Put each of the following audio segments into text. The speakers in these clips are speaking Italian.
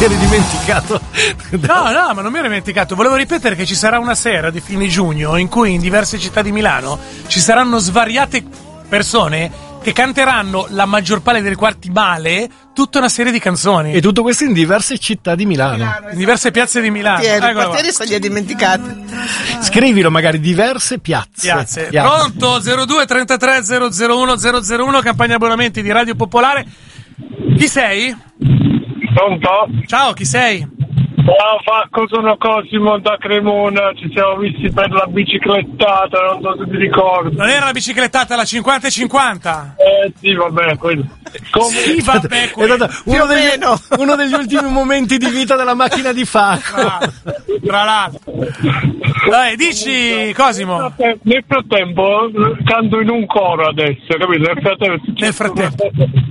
eri dimenticato. No, ma non mi ero dimenticato. Volevo ripetere che ci sarà una sera di fine giugno in cui in diverse città di Milano ci saranno svariate persone che canteranno la maggior parte dei quarti male tutta una serie di canzoni. E tutto questo in diverse città di Milano. In diverse piazze di Milano. Il quartiere se li ha dimenticati. Scrivilo magari, diverse piazze. Pronto? 02 33 001 001, campagna abbonamenti di Radio Popolare. Chi sei? Pronto? Ciao, chi sei? Ciao Facco, sono Cosimo da Cremona, ci siamo visti per la biciclettata, non so se ti ricordi. Non era la biciclettata, la 50 e 50? Sì, vabbè, quello. Sì, vabbè, uno degli ultimi momenti di vita della macchina di Facco. Tra l'altro. Dai, dici, Cosimo. Nel frattempo canto in un coro adesso, capito? Nel frattempo.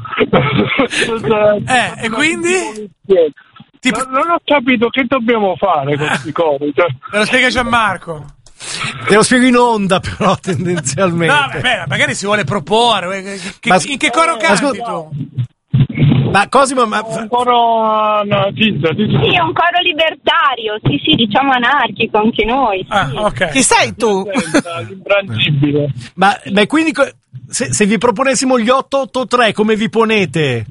E quindi? Non ho capito che dobbiamo fare con questi cori. Te lo spiega Gianmarco. Te lo spiego in onda, però, tendenzialmente. No, beh, magari si vuole proporre. In che coro canti tu? Ma Cosimo, un coro anarchista, sì, un coro libertario, sì, diciamo anarchico anche noi. Sì. Ok. Chi sei tu? Imbrangibile. Ma quindi se vi proponessimo gli 883, come vi ponete?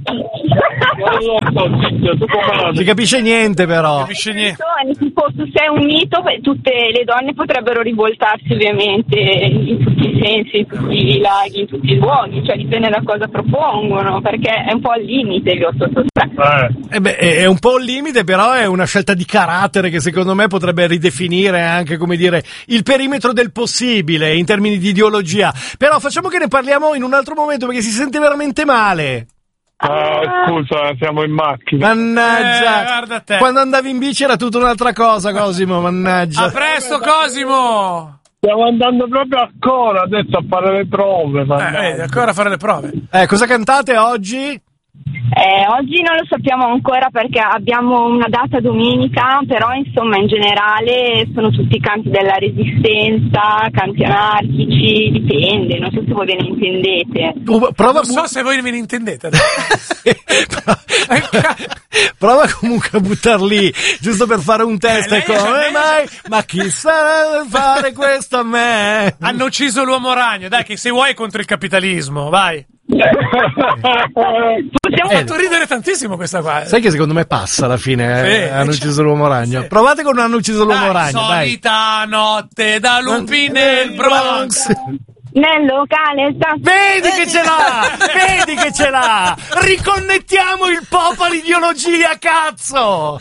Non si capisce niente, però. Capisce niente. Tipo, tu sei un mito, tutte le donne potrebbero rivoltarsi ovviamente in tutti i sensi, in tutti i laghi, in tutti i luoghi, cioè dipende da cosa propongono, perché è un po' al limite gli 883. È un po' al limite, però è una scelta di carattere che secondo me potrebbe ridefinire anche, come dire, il perimetro del possibile in termini di ideologia. Però facciamo che ne parliamo in un altro momento, perché si sente veramente male. Scusa, siamo in macchina. Mannaggia, guarda te. Quando andavi in bici era tutta un'altra cosa, Cosimo, mannaggia. A presto, Cosimo. Stiamo andando proprio a Cora adesso a fare le prove. Ancora a fare le prove. Cosa cantate oggi? Oggi non lo sappiamo ancora perché abbiamo una data domenica, però insomma in generale sono tutti canti della resistenza, canti anarchici, dipende, non so se voi ve ne intendete. Non so se voi ve ne intendete. Prova comunque a buttar lì, giusto per fare un test. Come mai? Ma chi sarà fare questo a me? Hanno ucciso l'uomo ragno, dai, che se vuoi è contro il capitalismo, vai. Possiamo fatto ridere tantissimo questa qua. Sai che secondo me passa alla fine. Sì, hanno ucciso l'uomo ragno. Sì. Provate con hanno ucciso l'uomo ragno. Solita notte da lupi nel Bronx. Nel locale sta... Vedi che ce l'ha! Vedi che ce l'ha! Riconnettiamo il popolo all'ideologia, cazzo!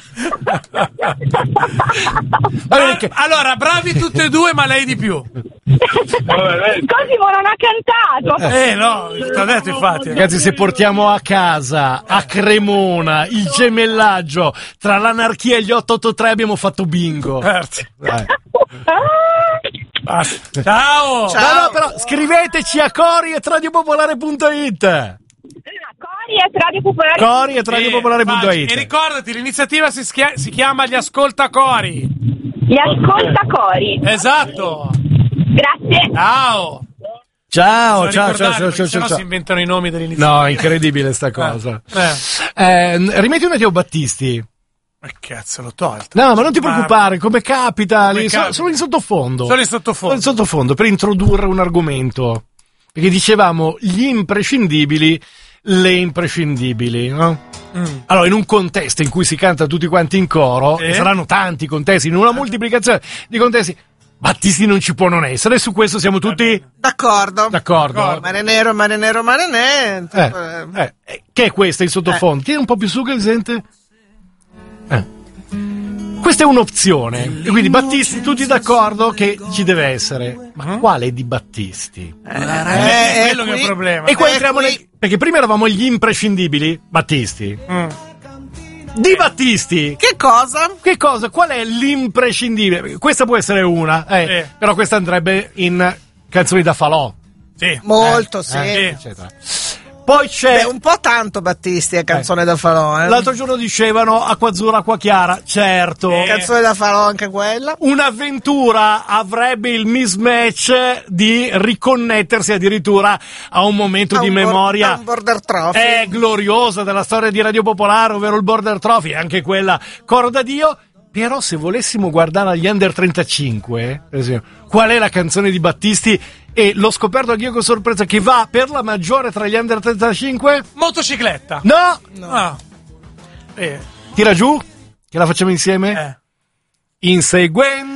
Allora, bravi tutte e due, ma lei di più. Cosimo non ha cantato. No, t'ho detto infatti. Ragazzi, se portiamo a casa, a Cremona, il gemellaggio tra l'anarchia e gli 883 abbiamo fatto bingo. Ciao! No, però scriveteci a cori@radiopopolare.it. Cori@radiopopolare.it. E ricordati, l'iniziativa si chiama Gli Ascoltacori. Gli Ascoltacori. Esatto. Grazie. Ciao. Se no si inventano i nomi dell'iniziativa. No, incredibile sta cosa. Rimetti un attimo Battisti. Ma cazzo, l'ho tolto. No, ma non ti preoccupare, come capita, solo in sottofondo. Solo in sottofondo. Per introdurre un argomento. Perché dicevamo gli imprescindibili, le imprescindibili, no? Allora, in un contesto in cui si canta tutti quanti in coro, e saranno tanti contesti, in una moltiplicazione di contesti, Battisti non ci può non essere, su questo siamo tutti d'accordo. Mare nero. Che è questa in sottofondo? Tieni un po' più su che si sente. Questa è un'opzione, e quindi Battisti tutti d'accordo che ci deve essere. Ma quale di Battisti? È quello che è il problema. E qua entriamo perché prima eravamo gli imprescindibili Battisti. Di Battisti. Che cosa? Qual è l'imprescindibile? Questa può essere una, però questa andrebbe in canzoni da falò. Sì. Molto, sì. Eccetera. Poi c'è... un po' tanto Battisti è Canzone da Farò, L'altro giorno dicevano Acqua Azzurra, Acqua Chiara, certo. Canzone da Farò anche quella. Un'avventura avrebbe il mismatch di riconnettersi addirittura a un momento di memoria un Border Trophy gloriosa della storia di Radio Popolare, ovvero il Border Trophy, anche quella coro da Dio. Però se volessimo guardare agli Under 35, per esempio, qual è la canzone di Battisti? E l'ho scoperto anch'io con sorpresa, che va per la maggiore tra gli Under 35. Motocicletta. No. Ah. Tira giù, che la facciamo insieme. Inseguendo